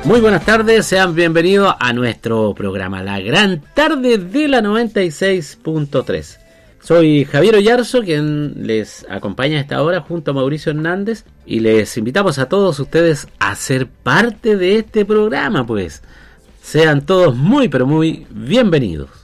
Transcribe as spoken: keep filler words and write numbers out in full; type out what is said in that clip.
Muy buenas tardes, sean bienvenidos a nuestro programa La Gran Tarde de la noventa y seis punto tres. Soy Javier Oyarzo, quien les acompaña a esta hora junto a Mauricio Hernández, y les invitamos a todos ustedes a ser parte de este programa, pues. Sean todos muy pero muy bienvenidos.